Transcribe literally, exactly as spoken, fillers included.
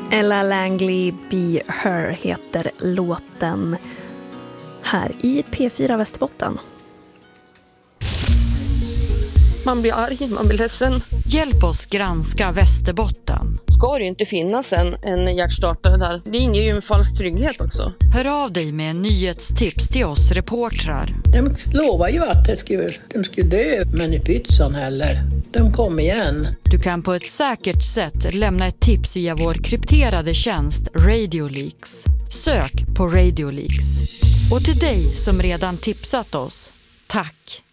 Ella Langley, Be Her heter låten här i P fyra Västerbotten. Man blir arg, man blir ledsen. Hjälp oss granska Västerbotten. Ska det ju inte finnas en, en hjärtstartare där. Det inger ju en falsk trygghet också. Hör av dig med en nyhetstips till oss reportrar. De lovar ju att de skulle, de skulle dö, men i pytsan heller. De kom igen. Du kan på ett säkert sätt lämna ett tips via vår krypterade tjänst RadioLeaks. Sök på RadioLeaks. Och till dig som redan tipsat oss, tack!